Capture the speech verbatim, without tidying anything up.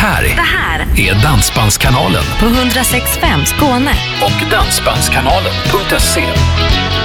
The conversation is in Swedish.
här, Det här är Dansbandskanalen på hundra sex komma fem Skåne och dansbandskanalen punkt se.